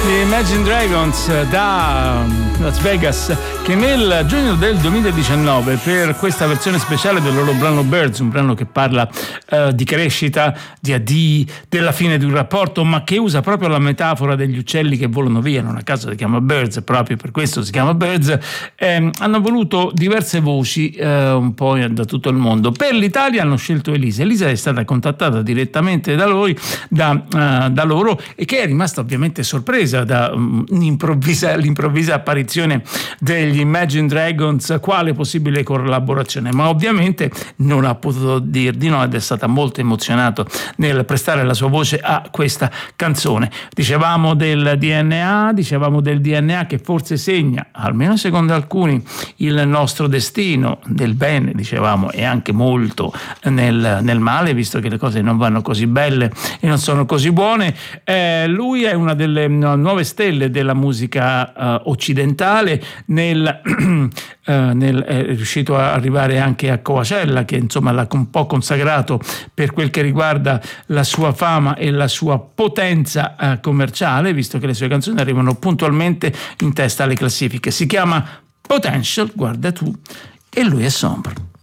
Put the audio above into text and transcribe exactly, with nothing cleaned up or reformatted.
Gli Imagine Dragons da Las Vegas, che nel giugno del duemiladiciannove, per questa versione speciale del loro brano Birds, un brano che parla uh, di crescita, di addii, della fine di un rapporto, ma che usa proprio la metafora degli uccelli che volano via, non a caso si chiama Birds, proprio per questo si chiama Birds, eh, hanno voluto diverse voci eh, un po' da tutto il mondo. Per l'Italia hanno scelto Elisa. Elisa è stata contattata direttamente da, lui, da, uh, da loro, e che è rimasta ovviamente sorpresa da um, l'improvvisa, l'improvvisa apparizione degli Imagine Dragons, quale possibile collaborazione, ma ovviamente non ha potuto dir di no ed è stata molto emozionato nel prestare la sua voce a questa canzone. Dicevamo del D N A, dicevamo del D N A che forse segna, almeno secondo alcuni, il nostro destino, del bene dicevamo, e anche molto nel, nel male, visto che le cose non vanno così belle e non sono così buone. Eh, lui è una delle nuove stelle della musica uh, occidentale, nel, uh, nel, è riuscito a arrivare anche a Coachella, che insomma l'ha un po' consacrato per quel che riguarda la sua fama e la sua potenza uh, commerciale, visto che le sue canzoni arrivano puntualmente in testa alle classifiche. Si chiama Potential, guarda tu, e lui è Sombre.